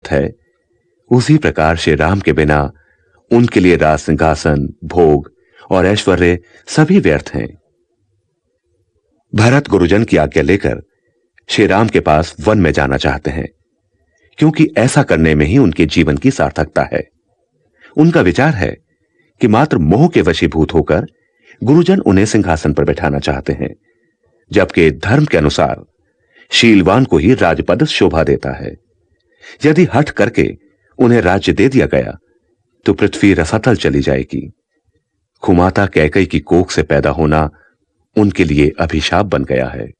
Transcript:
है, उसी प्रकार श्री राम के बिना उनके लिए राज सिंहासन, भोग और ऐश्वर्य सभी व्यर्थ हैं। भरत गुरुजन की आज्ञा लेकर श्री राम के पास वन में जाना चाहते हैं, क्योंकि ऐसा करने में ही उनके जीवन की सार्थकता है। उनका विचार है कि मात्र मोह के वशीभूत होकर गुरुजन उन्हें सिंहासन पर बैठाना चाहते हैं, जबकि धर्म के अनुसार शीलवान को ही राजपद शोभा देता है। यदि हठ करके उन्हें राज्य दे दिया गया तो पृथ्वी रसातल चली जाएगी। कुमाता कैकई की कोख से पैदा होना उनके लिए अभिशाप बन गया है।